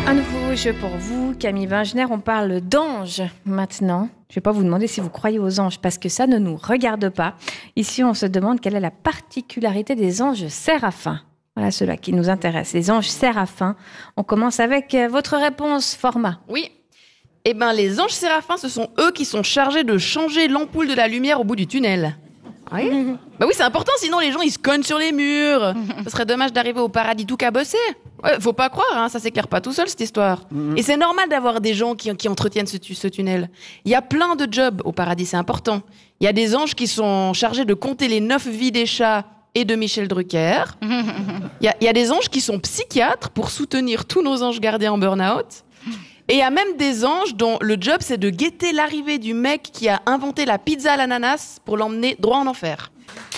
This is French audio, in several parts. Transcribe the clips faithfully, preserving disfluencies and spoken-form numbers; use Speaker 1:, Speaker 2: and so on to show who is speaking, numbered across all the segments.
Speaker 1: Un nouveau jeu pour vous, Camille Bengener. On parle d'anges maintenant. Je ne vais pas vous demander si vous croyez aux anges parce que ça ne nous regarde pas. Ici, on se demande quelle est la particularité des anges séraphins. Voilà ceux-là qui nous intéressent, les anges séraphins. On commence avec votre réponse, Format.
Speaker 2: Oui. Eh bien, les anges séraphins, ce sont eux qui sont chargés de changer l'ampoule de la lumière au bout du tunnel. Oui. Bah oui, c'est important, sinon les gens ils se cognent sur les murs. Ce serait dommage d'arriver au paradis tout cabossé. Ouais, faut pas croire, hein, ça s'éclaire pas tout seul cette histoire. Mm-hmm. Et c'est normal d'avoir des gens qui, qui entretiennent ce, ce tunnel. Il y a plein de jobs au paradis, c'est important. Il y a des anges qui sont chargés de compter les neuf vies des chats et de Michel Drucker. Il y a, il y a des anges qui sont psychiatres pour soutenir tous nos anges gardiens en burn-out. Et il y a même des anges dont le job, c'est de guetter l'arrivée du mec qui a inventé la pizza à l'ananas pour l'emmener droit en enfer.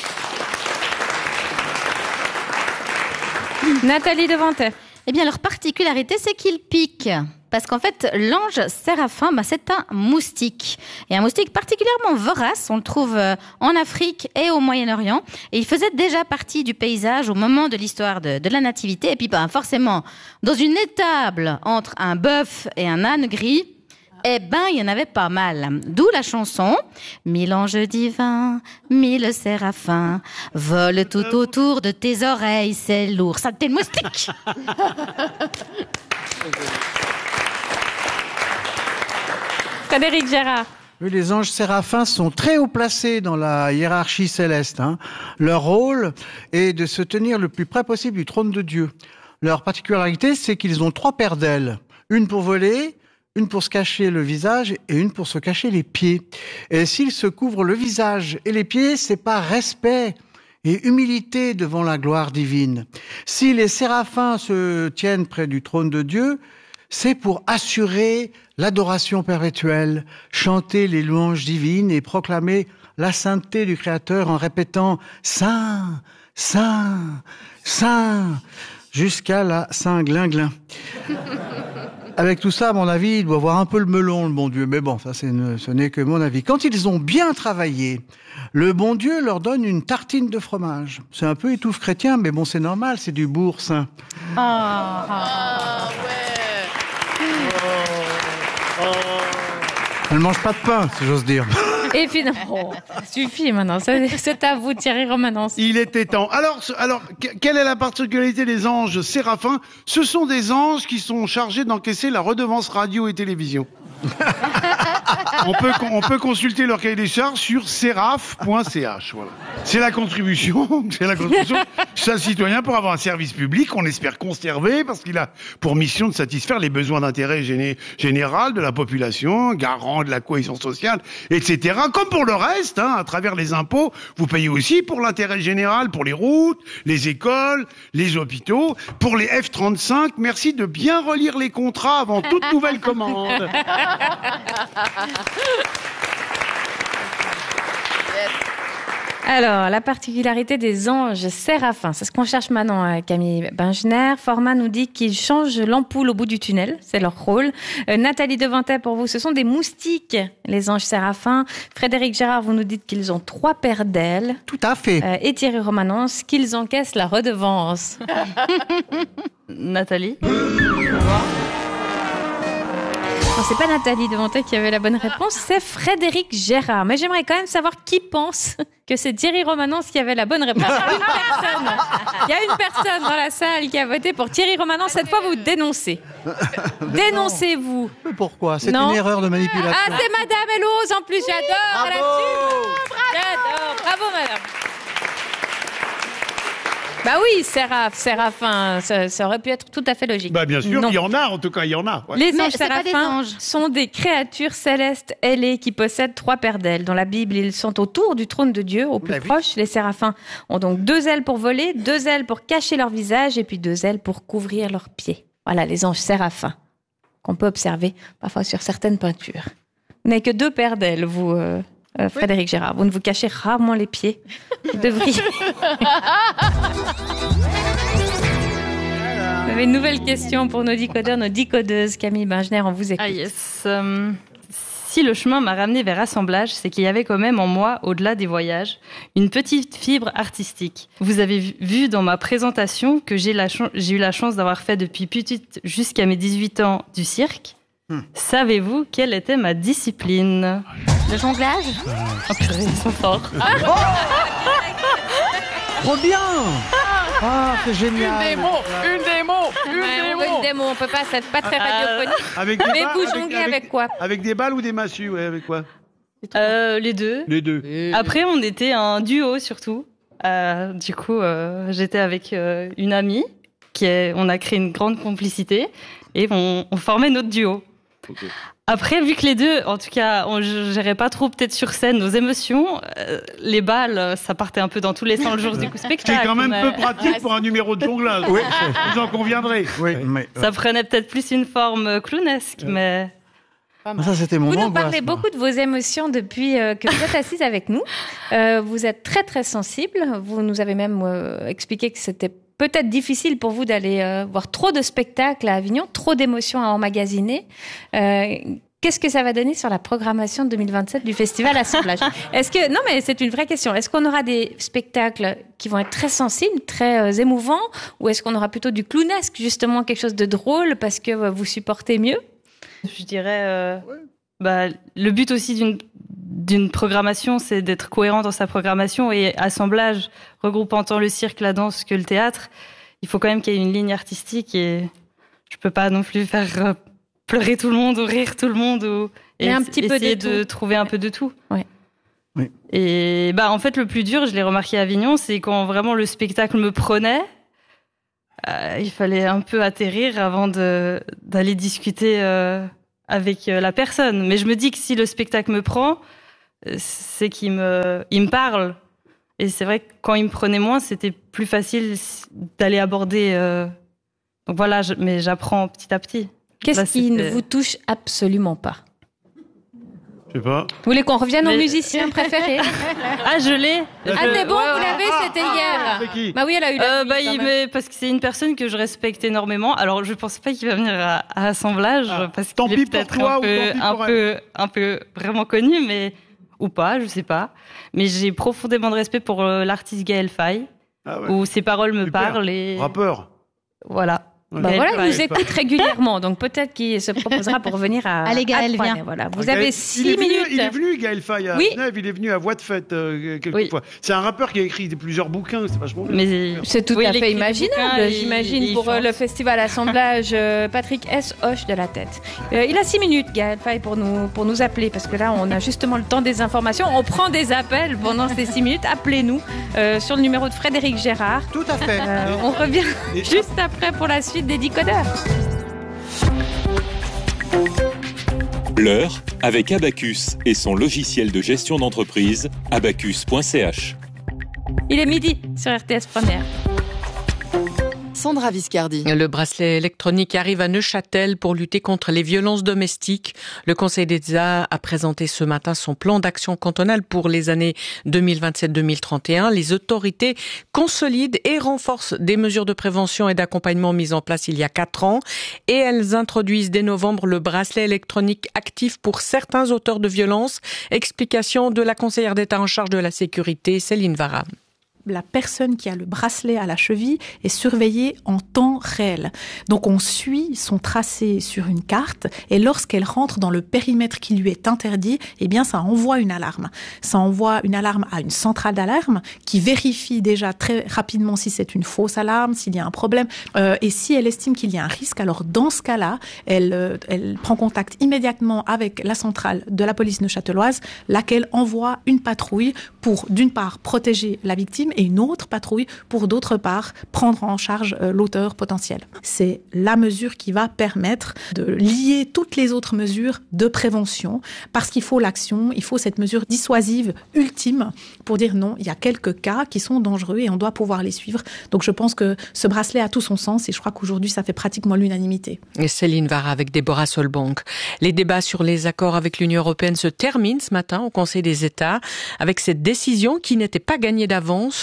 Speaker 1: Nathalie Devantet.
Speaker 3: Eh bien, leur particularité, c'est qu'ils piquent. Parce qu'en fait, l'ange séraphin, bah, c'est un moustique. Et un moustique particulièrement vorace, on le trouve en Afrique et au Moyen-Orient. Et il faisait déjà partie du paysage au moment de l'histoire de, de la nativité. Et puis, bah, forcément, dans une étable entre un bœuf et un âne gris, eh ben, il y en avait pas mal. D'où la chanson « Mille anges divins, mille séraphins, volent tout autour de tes oreilles, c'est lourd. » Ça, t'es le moustique.
Speaker 1: Frédéric Gérard.
Speaker 4: Oui, les anges séraphins sont très haut placés dans la hiérarchie céleste. Hein. Leur rôle est de se tenir le plus près possible du trône de Dieu. Leur particularité, c'est qu'ils ont trois paires d'ailes. Une pour voler, une pour se cacher le visage et une pour se cacher les pieds. Et s'ils se couvrent le visage et les pieds, c'est par respect et humilité devant la gloire divine. Si les séraphins se tiennent près du trône de Dieu, c'est pour assurer l'adoration perpétuelle, chanter les louanges divines et proclamer la sainteté du Créateur en répétant « Saint, Saint, Saint » jusqu'à la Saint-Glinglin. Avec tout ça, à mon avis, il doit avoir un peu le melon, le bon Dieu. Mais bon, ça, c'est ne, ce n'est que mon avis. Quand ils ont bien travaillé, le bon Dieu leur donne une tartine de fromage. C'est un peu étouffe chrétien, mais bon, c'est normal, c'est du boursin.
Speaker 2: Ah, ah ouais.
Speaker 4: Oh, oh. Elle ne mange pas de pain, si j'ose dire.
Speaker 1: Et finalement, oh, ça suffit maintenant. C'est à vous, Thierry Romanens.
Speaker 5: Il était temps. Alors, alors, quelle est la particularité des anges séraphins ? Ce sont des anges qui sont chargés d'encaisser la redevance radio et télévision. on, peut, on peut consulter leur cahier des charges sur séraph point c h. Voilà. C'est la contribution, c'est la contribution chaque citoyen pour avoir un service public qu'on espère conserver parce qu'il a pour mission de satisfaire les besoins d'intérêt géné, général de la population, garant de la cohésion sociale, et cetera. Comme pour le reste, hein, à travers les impôts, vous payez aussi pour l'intérêt général, pour les routes, les écoles, les hôpitaux, pour les F trente-cinq. Merci de bien relire les contrats avant toute nouvelle commande.
Speaker 1: Alors, la particularité des anges séraphins, c'est ce qu'on cherche maintenant, Camille Bengener. Format nous dit qu'ils changent l'ampoule au bout du tunnel, c'est leur rôle. Euh, Nathalie Devantet, pour vous, ce sont des moustiques, les anges séraphins. Frédéric Gérard, vous nous dites qu'ils ont trois paires d'ailes.
Speaker 4: Tout à fait.
Speaker 1: Euh, et Thierry Romanens, qu'ils encaissent la redevance.
Speaker 3: Nathalie.
Speaker 1: Non, c'est pas Nathalie Devantet qui avait la bonne réponse, c'est Frédéric Gérard. Mais j'aimerais quand même savoir qui pense que c'est Thierry Romanens qui avait la bonne réponse. Il y a une personne, il y a une personne dans la salle qui a voté pour Thierry Romanens. Cette fois, vous dénoncez. Dénoncez-vous.
Speaker 4: Mais pourquoi ? C'est
Speaker 1: Non.
Speaker 4: une erreur de manipulation.
Speaker 1: Ah, c'est Madame Elose en plus, j'adore. Elle assume. J'adore. Bravo, Madame. Bah oui, Séraph, Séraphin, ça, ça aurait pu être tout à fait logique.
Speaker 5: Bah bien sûr,
Speaker 1: Non.
Speaker 5: il y en a, en tout cas, il y en a. Ouais.
Speaker 1: Les
Speaker 3: Mais
Speaker 1: anges
Speaker 3: c'est pas des
Speaker 1: séraphins
Speaker 3: anges.
Speaker 1: sont des créatures célestes ailées qui possèdent trois paires d'ailes. Dans la Bible, ils sont autour du trône de Dieu, au plus
Speaker 4: Bah oui.
Speaker 1: proche. Les séraphins ont donc deux ailes pour voler, deux ailes pour cacher leur visage et puis deux ailes pour couvrir leurs pieds. Voilà, les anges séraphins qu'on peut observer parfois sur certaines peintures. Vous n'avez que deux paires d'ailes, vous, euh, euh, Frédéric Gérard. Vous ne vous cachez rarement les pieds. Vous devriez... Vous avez une nouvelle question pour nos décodeurs, nos décodeuses. Camille Bengener, on vous écoute.
Speaker 3: Ah yes. Um,
Speaker 6: Si le chemin m'a ramené vers Assemblage, c'est qu'il y avait quand même en moi, au-delà des voyages, une petite fibre artistique. Vous avez vu dans ma présentation que j'ai, la ch- j'ai eu la chance d'avoir fait depuis petite jusqu'à mes dix-huit ans du cirque. Hmm. Savez-vous quelle était ma discipline ?
Speaker 3: Le jonglage ?
Speaker 6: Oh purée, ils sont forts.
Speaker 4: Trop bien. Ah, c'est génial.
Speaker 2: Une démo, une démo, une
Speaker 1: Ouais, on
Speaker 2: démo.
Speaker 1: veut une démo, on peut pas, c'est pas très radiophonique.
Speaker 5: Avec des
Speaker 1: Mais
Speaker 5: balles,
Speaker 1: vous
Speaker 5: avec-
Speaker 1: jonglez
Speaker 5: avec-
Speaker 1: avec quoi ?
Speaker 5: Avec des balles ou des massues, ouais, avec quoi?
Speaker 6: Euh, les deux.
Speaker 5: Les deux.
Speaker 6: Après, on était un duo surtout. Euh, du coup, euh, j'étais avec euh, une amie. Qui est, on a créé une grande complicité et on, on formait notre duo.
Speaker 5: Okay.
Speaker 6: Après, vu que les deux, en tout cas, on ne gérait pas trop peut-être sur scène nos émotions, euh, les balles, ça partait un peu dans tous les sens le jour du coup spectacle.
Speaker 5: C'est quand même
Speaker 6: mais
Speaker 5: peu pratique pour un numéro de jonglage.
Speaker 4: Oui.
Speaker 5: Vous en conviendrez.
Speaker 4: Oui, mais
Speaker 6: Ça prenait peut-être plus une forme clownesque, mais...
Speaker 4: ça, c'était mon
Speaker 1: Vous nous
Speaker 4: angoisse,
Speaker 1: parlez
Speaker 4: moi.
Speaker 1: beaucoup de vos émotions depuis euh, que vous êtes assise avec nous. Euh, vous êtes très très sensible. Vous nous avez même euh, expliqué que c'était peut-être difficile pour vous d'aller euh, voir trop de spectacles à Avignon, trop d'émotions à emmagasiner. Euh, Qu'est-ce que ça va donner sur la programmation deux mille vingt-sept du Festival Assemblage ? Est-ce que non, mais c'est une vraie question. Est-ce qu'on aura des spectacles qui vont être très sensibles, très euh, émouvants, ou est-ce qu'on aura plutôt du clownesque, justement quelque chose de drôle parce que euh, vous supportez mieux ?
Speaker 6: Je dirais, euh, bah, le but aussi d'une, d'une programmation, c'est d'être cohérent dans sa programmation et assemblage, regroupant tant le cirque, la danse que le théâtre. Il faut quand même qu'il y ait une ligne artistique et je peux pas non plus faire euh, pleurer tout le monde ou rire tout le monde ou et
Speaker 1: Mais un petit peu
Speaker 6: essayer
Speaker 1: de
Speaker 6: de
Speaker 1: tout.
Speaker 6: trouver un peu de tout.
Speaker 1: Ouais.
Speaker 4: Oui.
Speaker 6: Et bah en fait le plus dur, je l'ai remarqué à Avignon, c'est quand vraiment le spectacle me prenait. Euh, il fallait un peu atterrir avant de, d'aller discuter euh, avec euh, la personne. Mais je me dis que si le spectacle me prend, euh, c'est qu'il me, il me parle. Et c'est vrai que quand il me prenait moins, c'était plus facile d'aller aborder. Euh... Donc voilà, je, mais j'apprends petit à petit.
Speaker 1: Qu'est-ce
Speaker 6: Là,
Speaker 1: qui ne
Speaker 6: c'était-
Speaker 1: vous touche absolument pas ?
Speaker 5: Je sais pas.
Speaker 1: Vous voulez qu'on revienne aux
Speaker 6: Mais-
Speaker 1: musiciens préférés ?
Speaker 6: Ah, je l'ai.
Speaker 1: Ah,
Speaker 6: Je-
Speaker 1: c'est bon,
Speaker 6: ouais,
Speaker 1: vous
Speaker 6: ouais.
Speaker 1: l'avez, c'était hier.
Speaker 5: C'est qui?
Speaker 1: Bah oui, elle a eu la
Speaker 6: Euh,
Speaker 1: nuit,
Speaker 6: bah,
Speaker 1: quand
Speaker 6: il
Speaker 1: même.
Speaker 6: met- parce que c'est une personne que je respecte énormément. Alors, je pense pas qu'il va venir à, à Assemblage,
Speaker 5: Ah,
Speaker 6: parce
Speaker 5: tant
Speaker 6: qu'il
Speaker 5: pis
Speaker 6: est
Speaker 5: pour
Speaker 6: peut-être
Speaker 5: toi
Speaker 6: un
Speaker 5: ou
Speaker 6: peu,
Speaker 5: tant pis
Speaker 6: un
Speaker 5: pour
Speaker 6: peu, un peu vraiment connu, mais ou pas, je sais pas. Mais j'ai profondément de respect pour euh, l'artiste Gaël Faye,
Speaker 5: Ah ouais.
Speaker 6: où ses paroles me
Speaker 5: Super.
Speaker 6: parlent et
Speaker 5: Rappeur.
Speaker 6: voilà.
Speaker 5: Ouais.
Speaker 1: Bah
Speaker 6: Gaël
Speaker 1: voilà, il
Speaker 6: Faye.
Speaker 1: nous écoute régulièrement, donc peut-être qu'il se proposera pour venir à.
Speaker 3: Allez, Gaël,
Speaker 1: à Troyes.
Speaker 3: viens.
Speaker 1: Voilà, vous
Speaker 5: Ah,
Speaker 1: avez
Speaker 5: Gaël- il
Speaker 1: six
Speaker 5: est venu-
Speaker 1: minutes.
Speaker 5: Il est venu, Gaël Faye, à
Speaker 1: Oui.
Speaker 5: Genève. Il est venu à Voix de Fête euh, quelques
Speaker 6: Oui.
Speaker 5: fois. C'est un rappeur qui a écrit plusieurs bouquins. C'est vachement bien.
Speaker 6: Mais
Speaker 1: C'est tout
Speaker 6: oui,
Speaker 1: à
Speaker 6: il
Speaker 1: fait
Speaker 6: écrit des
Speaker 1: imaginable,
Speaker 6: bouquins et- et
Speaker 1: j'imagine,
Speaker 6: il
Speaker 1: pour euh,
Speaker 6: chante.
Speaker 1: le festival Assemblage. euh, Patrick S. hoche de la tête. Euh, il a six minutes, Gaël Faye, pour nous, pour nous appeler, parce que là, on a justement le temps des informations. On prend des appels pendant ces six minutes. Appelez-nous euh, sur le numéro de Frédéric Gérard.
Speaker 4: Tout à fait.
Speaker 1: Euh, on revient
Speaker 5: Et-
Speaker 1: juste après pour la suite des décodeurs.
Speaker 7: L'heure avec Abacus et son logiciel de gestion d'entreprise, abacus point c h.
Speaker 1: Il est midi sur R T S Première.
Speaker 2: Sandra Viscardi.
Speaker 8: Le bracelet électronique arrive à Neuchâtel pour lutter contre les violences domestiques. Le Conseil d'État a présenté ce matin son plan d'action cantonal pour les années deux mille vingt-sept deux mille trente et un. Les autorités consolident et renforcent des mesures de prévention et d'accompagnement mises en place il y a quatre ans. Et elles introduisent dès novembre le bracelet électronique actif pour certains auteurs de violences. Explication de la conseillère d'État en charge de la sécurité, Céline Varam.
Speaker 9: La personne qui a le bracelet à la cheville est surveillée en temps réel. Donc on suit son tracé sur une carte et lorsqu'elle rentre dans le périmètre qui lui est interdit, eh bien ça envoie une alarme. Ça envoie une alarme à une centrale d'alarme qui vérifie déjà très rapidement si c'est une fausse alarme, s'il y a un problème. Euh, et si elle estime qu'il y a un risque, alors dans ce cas-là, elle, euh, elle prend contact immédiatement avec la centrale de la police neuchâteloise, laquelle envoie une patrouille pour d'une part protéger la victime et une autre patrouille pour d'autre part prendre en charge euh, l'auteur potentiel. C'est la mesure qui va permettre de lier toutes les autres mesures de prévention parce qu'il faut l'action, il faut cette mesure dissuasive ultime pour dire non, il y a quelques cas qui sont dangereux et on doit pouvoir les suivre. Donc je pense que ce bracelet a tout son sens et je crois qu'aujourd'hui ça fait pratiquement l'unanimité.
Speaker 8: Et Céline Vara avec Déborah Solbank. Les débats sur les accords avec l'Union européenne se terminent ce matin au Conseil des États avec cette décision qui n'était pas gagnée d'avance.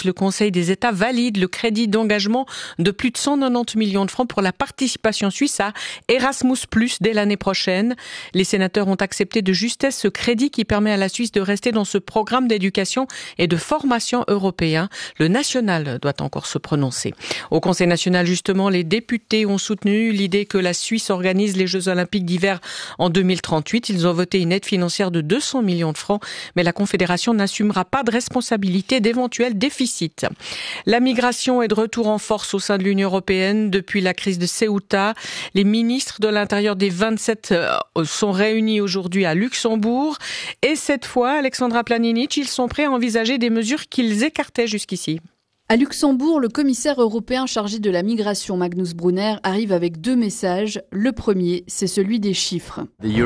Speaker 8: le Conseil des États valide le crédit d'engagement de plus de cent quatre-vingt-dix millions de francs pour la participation suisse à Erasmus plus, dès l'année prochaine. Les sénateurs ont accepté de justesse ce crédit qui permet à la Suisse de rester dans ce programme d'éducation et de formation européen. Le national doit encore se prononcer. Au Conseil national, justement, les députés ont soutenu l'idée que la Suisse organise les Jeux olympiques d'hiver en deux mille trente-huit. Ils ont voté une aide financière de deux cents millions de francs, mais la Confédération n'assumera pas de responsabilité d'éventuels déficits. La migration est de retour en force au sein de l'Union européenne depuis la crise de Ceuta. Les ministres de l'Intérieur des vingt-sept sont réunis aujourd'hui à Luxembourg. Et cette fois, Alexandra Planinic, ils sont prêts à envisager des mesures qu'ils écartaient jusqu'ici.
Speaker 10: À Luxembourg, le commissaire européen chargé de la migration, Magnus Brunner, arrive avec deux messages. Le premier, c'est celui des chiffres.
Speaker 11: Les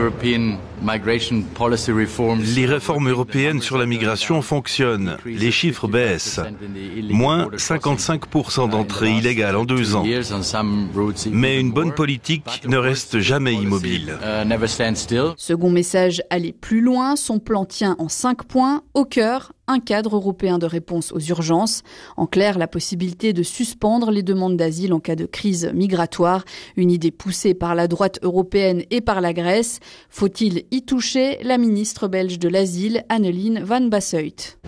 Speaker 11: réformes européennes sur la migration fonctionnent. Les chiffres baissent. Moins cinquante-cinq pour cent d'entrées illégales en deux ans. Mais une bonne politique ne reste jamais immobile.
Speaker 10: Second message, aller plus loin. Son plan tient en cinq points. Au cœur, un cadre européen de réponse aux urgences. En clair, la possibilité de suspendre les demandes d'asile en cas de crise migratoire. Une idée poussée par la droite européenne et par la Grèce. Faut-il y toucher? La ministre belge de l'Asile, Anneleen van Bassuyt.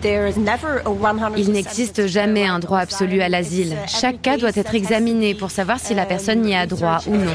Speaker 12: Il n'existe jamais un droit absolu à l'asile. Chaque cas doit être examiné pour savoir si la personne y a droit ou non.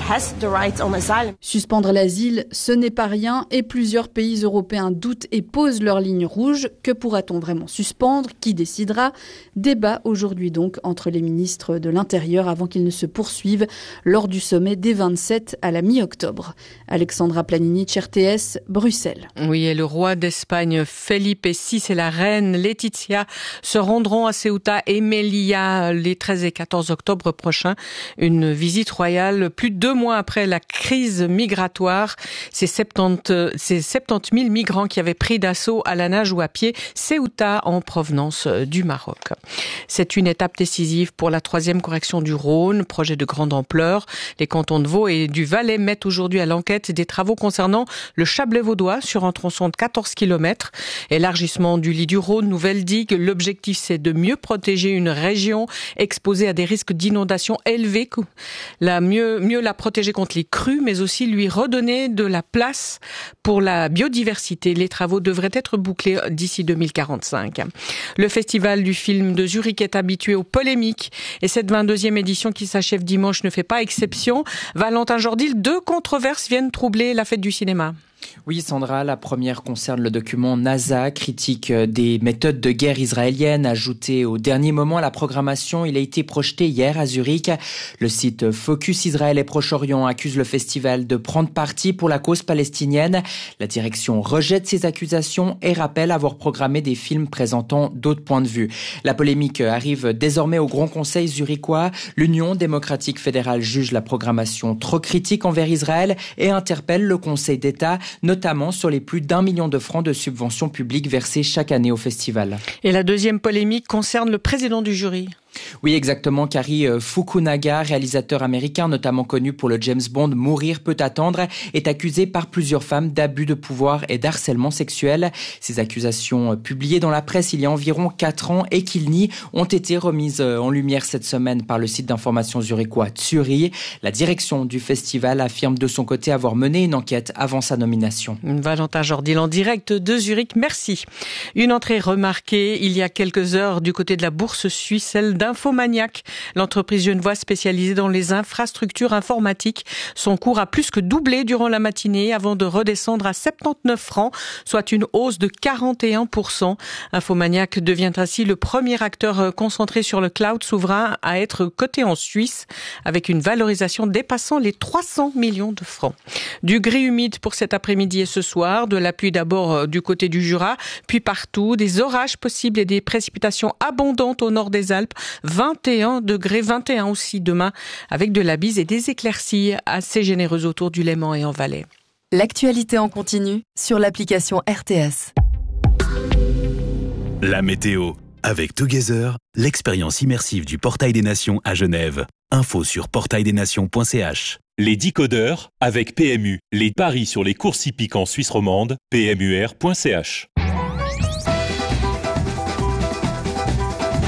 Speaker 10: Suspendre l'asile, ce n'est pas rien et plusieurs pays européens doutent et posent leur ligne rouge. Que pourra-t-on vraiment suspendre? Qui décidera? Débat aujourd'hui donc entre les ministres de l'Intérieur avant qu'ils ne se poursuivent lors du sommet des vingt-sept à la mi-octobre. Alexandra Planinic, R T S, Bruxelles.
Speaker 8: Oui, et le roi d'Espagne, Felipe six, et la reine Laetitia se rendront à Ceuta et Melilla les treize et quatorze octobre prochains. Une visite royale plus de deux mois après la crise migratoire. C'est soixante-dix mille migrants qui avaient pris d'assaut à la nage ou à pied Ceuta en provenance du Maroc. C'est une étape décisive pour la troisième correction du Rhône, projet de grande ampleur. Les cantons de Vaud et du Valais mettent aujourd'hui à l'enquête des travaux concernant le Chablais vaudois sur un tronçon de quatorze kilomètres. Élargissement du lit du Rhône, nouvelle digue. L'objectif, c'est de mieux protéger une région exposée à des risques d'inondation élevés. La mieux, mieux la protéger contre les crues, mais aussi lui redonner de la place pour la biodiversité. Les travaux devraient être bouclés d'ici deux mille quarante-cinq. Le festival du film de Zurich est habitué aux polémiques et cette vingt-deuxième édition qui s'achève dimanche ne fait pas exception. Valentin Jordil, deux controverses viennent troubler la fête du cinéma.
Speaker 13: Oui, Sandra, la première concerne le document NASA, critique des méthodes de guerre israéliennes, ajouté au dernier moment à la programmation. Il a été projeté hier à Zurich. Le site Focus Israël et Proche-Orient accuse le festival de prendre parti pour la cause palestinienne. La direction rejette ces accusations et rappelle avoir programmé des films présentant d'autres points de vue. La polémique arrive désormais au Grand Conseil zurichois. L'Union démocratique fédérale juge la programmation trop critique envers Israël et interpelle le Conseil d'État, notamment sur les plus d'un million de francs de subventions publiques versées chaque année au festival.
Speaker 8: Et la deuxième polémique concerne le président du jury.
Speaker 13: Oui, exactement. Kari Fukunaga, réalisateur américain notamment connu pour le James Bond Mourir peut attendre, est accusé par plusieurs femmes d'abus de pouvoir et d'harcèlement sexuel. Ces accusations publiées dans la presse il y a environ quatre ans et qu'il nie ont été remises en lumière cette semaine par le site d'information zurichois Tsuri. La direction du festival affirme de son côté avoir mené une enquête avant sa nomination.
Speaker 8: Valentin Jordil en direct de Zurich, merci. Une entrée remarquée il y a quelques heures du côté de la bourse suisse, celle d'un Infomaniac, l'entreprise genevoise spécialisée dans les infrastructures informatiques. Son cours a plus que doublé durant la matinée avant de redescendre à soixante-dix-neuf francs, soit une hausse de quarante et un pour cent. Infomaniac devient ainsi le premier acteur concentré sur le cloud souverain à être coté en Suisse, avec une valorisation dépassant les trois cents millions de francs. Du gris humide pour cet après-midi et ce soir, de la pluie d'abord du côté du Jura, puis partout, des orages possibles et des précipitations abondantes au nord des Alpes. vingt et un degrés, vingt et un aussi demain, avec de la bise et des éclaircies assez généreuses autour du Léman et en Valais.
Speaker 14: L'actualité en continu sur l'application R T S.
Speaker 15: La météo. Avec Together, l'expérience immersive du Portail des Nations à Genève. Info sur portail des nations point c h.
Speaker 7: Les décodeurs avec P M U. Les paris sur les courses hippiques en Suisse romande, p m u r point c h.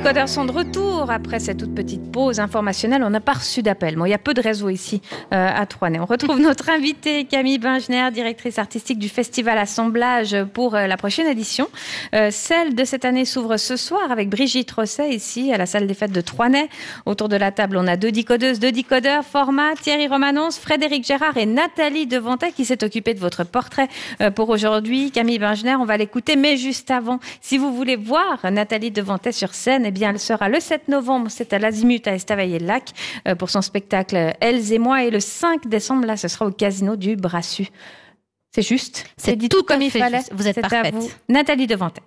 Speaker 1: décodeurs sont de retour après cette toute petite pause informationnelle. On n'a pas reçu d'appel. Bon, il y a peu de réseaux ici euh, à Troisnay. On retrouve notre invitée Camille Bingener, directrice artistique du festival Assemblage pour euh, la prochaine édition. Euh, celle de cette année s'ouvre ce soir avec Brigitte Rosset ici à la salle des fêtes de Troisnay. Autour de la table, on a deux décodeuses, deux décodeurs, format, Thierry Romanons, Frédéric Gérard et Nathalie Devantet qui s'est occupée de votre portrait euh, pour aujourd'hui. Camille Bingener, on va l'écouter, mais juste avant, si vous voulez voir Nathalie Devantet sur scène, eh bien, elle sera le sept novembre, c'est à l'Azimut à Estavayer-le-Lac euh, pour son spectacle Elles et moi, et le cinq décembre, là, ce sera au Casino du Brassus. C'est juste,
Speaker 3: c'est, c'est
Speaker 1: dit
Speaker 3: tout
Speaker 1: tout comme il fallait.
Speaker 3: Juste. Vous êtes
Speaker 1: c'est
Speaker 3: parfaite.
Speaker 1: À vous, Nathalie Devantet.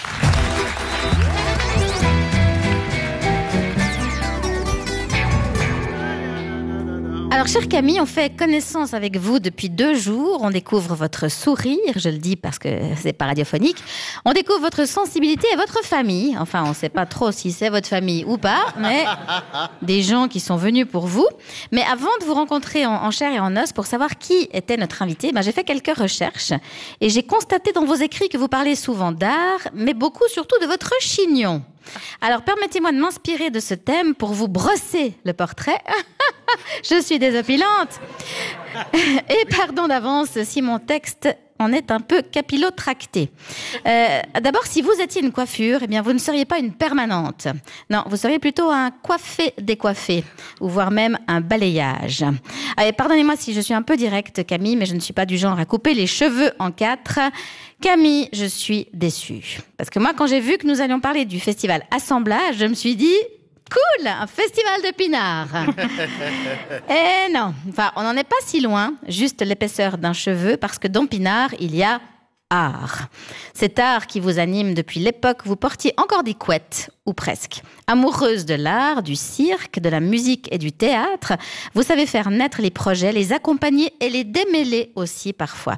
Speaker 3: Alors, chère Camille, on fait connaissance avec vous depuis deux jours. On découvre votre sourire, je le dis parce que c'est pas radiophonique. On découvre votre sensibilité et votre famille. Enfin, on ne sait pas trop si c'est votre famille ou pas, mais des gens qui sont venus pour vous. Mais avant de vous rencontrer en, en chair et en os pour savoir qui était notre invité, ben, j'ai fait quelques recherches et j'ai constaté dans vos écrits que vous parlez souvent d'art, mais beaucoup surtout de votre chignon. Alors, permettez-moi de m'inspirer de ce thème pour vous brosser le portrait. Je suis désopilante. Et pardon d'avance si mon texte en est un peu capillotracté. Euh, d'abord, si vous étiez une coiffure, eh bien, vous ne seriez pas une permanente. Non, vous seriez plutôt un coiffé-décoiffé, ou voire même un balayage. Allez, pardonnez-moi si je suis un peu directe, Camille, mais je ne suis pas du genre à couper les cheveux en quatre. Camille, je suis déçue. Parce que moi, quand j'ai vu que nous allions parler du festival Assemblage, je me suis dit... Cool, un festival de pinard. Eh non, enfin, on n'en est pas si loin, juste l'épaisseur d'un cheveu, parce que dans pinard, il y a art. Cet art qui vous anime depuis l'époque où vous portiez encore des couettes, ou presque. Amoureuse de l'art, du cirque, de la musique et du théâtre, vous savez faire naître les projets, les accompagner et les démêler aussi parfois.